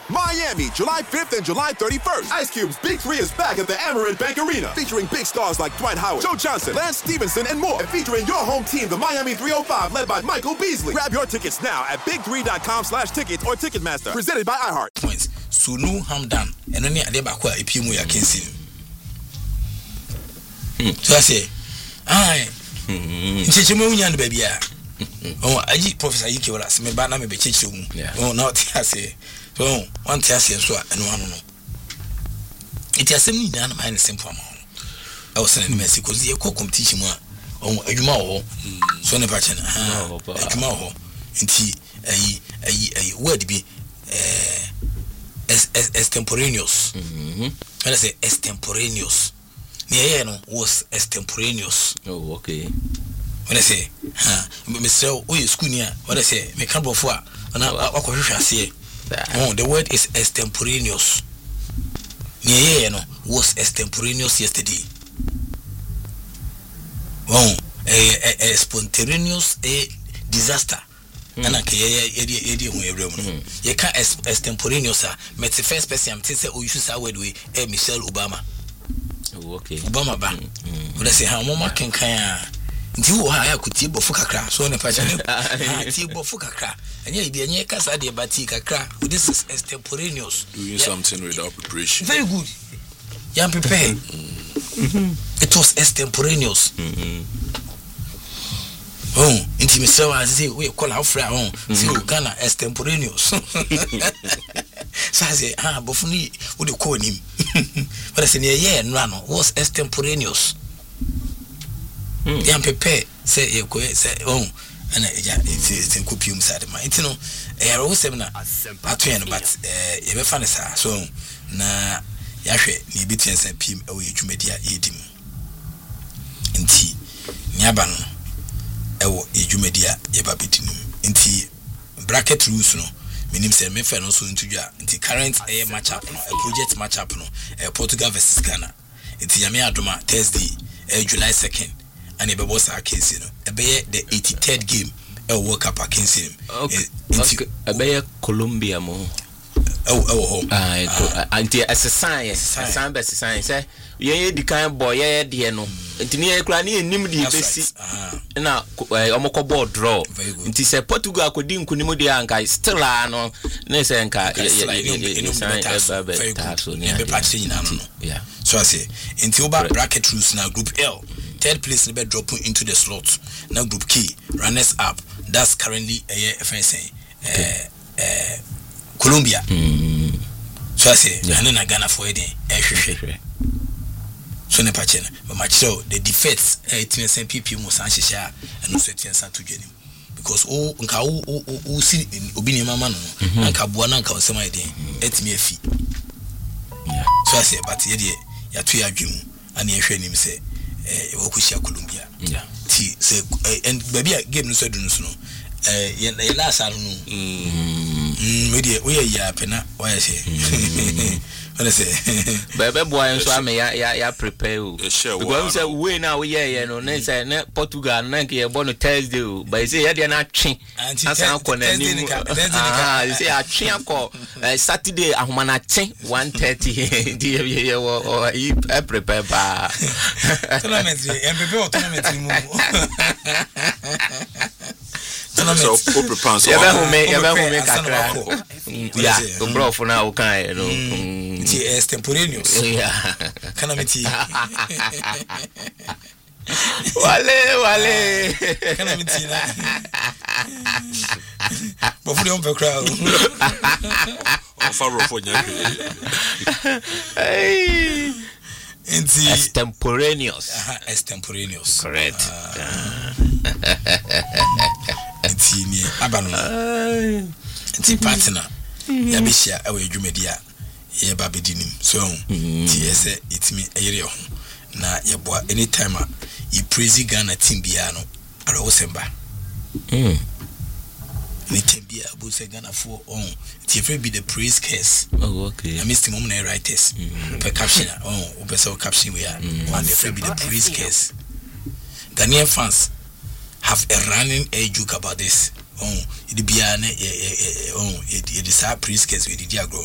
Miami, July 5th and July 31st. Ice Cube's Big 3 is back at the Amerant Bank Arena, featuring big stars like Dwight Howard, Joe Johnson, Lance Stevenson, and more. And featuring your home team, the Miami 305, led by Michael Beasley. Grab your tickets now at big3.com/tickets or Ticketmaster. Presented by iHeart. Points. Sunu Hamdan. And only Adeba Kwa Epimu Yakinsin. So I say, Chichimunian baby. Oh, I eat Professor Ikiwas, me banner me be chichum. Oh, not I say. So, one test and so, and one. It has simply done my simple amount. I was saying, Messi, because you could competition on a Jumo, so never chin, a Jumo, and tea, a word be extemporaneous. When I say extemporaneous, near was extemporaneous. Oh, okay. When I say, Mr. We school near, what I say, make couple of what, and I say. Oh, the word is extemporaneous. Was extemporaneous yesterday. Oh, a spontaneous disaster. And I can't you can't extemporaneous. Met the first person I'm saying, oh, you should say, where we Michelle Obama. Okay. Obama ban. But I say, how mama can you are could table for crack, so in a fashion. Table for crack. And yet, the Nyaka de Batika crack. This is extemporaneous. Doing something without preparation. Very good. Young prepared. It was extemporaneous. Oh, intimate so I say, we call our friend. See, Ghana extemporaneous. So I say, Bofuni, would you call him? But I said, yeah, no, was extemporaneous. Young prepare, say, oh. And it's in copium side of my intino. I always seminar at 20, but ever funny, so na Yashe, ni between St. Pim away to media eating. In tea, Nyabano, ewo ejumedia eba bitin. In tea, bracket rules no, meaning say me fan also into ya. In the current a match up, a project match up no, a Portugal versus Ghana. In the Yami Adoma Thursday, July 2nd. And it was a case, the 83rd game, a World Cup against him. Okay, a Colombia more. Anti as a science, a science, ye the kind boy, dear no. Antinia Crani and Nimdi, now, Omoko board draw. It is a Portugal could dim Kunimudia and I still are no Nesanka. Yeah. So I say, in Tuba bracket rules now, Group L. Third place in the dropping into the slot. Now Group K, runners up. That's currently Colombia. So I say, I know Ghana for it. So ne pachen, but my show the defects 18 people must answer and also 10 to Jenny. Because oh see Obini Mama no, and Kabuana can say my day, et me a fee. So I say, but ye ya 2 year dream, and ye train him say. Wokushia Colombia. Yeah. Say and baby game no so do no. Last I don't know. We are pena. Why I say? What I say? Baby boy and so I may ya prepare. Because say we now we no na say na Portugal na ke born Thursday but say ya na twen. Asa ko na ni. You say a twen ko Saturday ahoma na twen 1:30. Di prepare ba. Tournament MPP tournament mu. So prepare so. Ya kakra. Yeah, the bro for now okay no. It is extemporaneous. Yeah. Calamity. Wale. Calamity. But for the umbrella crowd. Faro for Hey. Extemporaneous. Extemporaneous. Correct. It's me abano. It's partner. Yabishia away Jumedia. Ye babedinim. So TSA it's me area. Na yeboa anytime you praise Ghana team biano. Ara osemba. Anytime bia abu say Ghana for on. It be the praise case. Oh okay. I missed him on writers. Per caption per caption we are. One they be the praise case. Ghanaian fans have a running joke about this. It be an praise case with the diagro.